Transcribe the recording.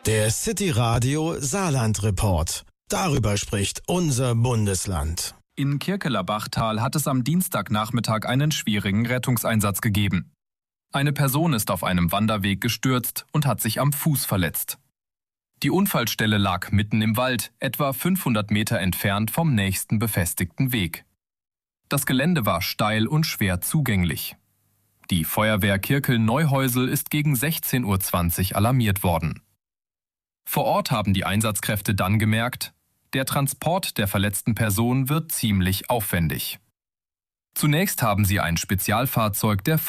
Der City Radio Saarland Report. Darüber spricht unser Bundesland. In Kirkeler-Bachtal hat es am Dienstagnachmittag einen schwierigen Rettungseinsatz gegeben. Eine Person ist auf einem Wanderweg gestürzt und hat sich am Fuß verletzt. Die Unfallstelle lag mitten im Wald, etwa 500 Meter entfernt vom nächsten befestigten Weg. Das Gelände war steil und schwer zugänglich. Die Feuerwehr Kirkel-Neuhäusel ist gegen 16:20 Uhr alarmiert worden. Vor Ort haben die Einsatzkräfte dann gemerkt, der Transport der verletzten Person wird ziemlich aufwendig. Zunächst haben sie ein Spezialfahrzeug der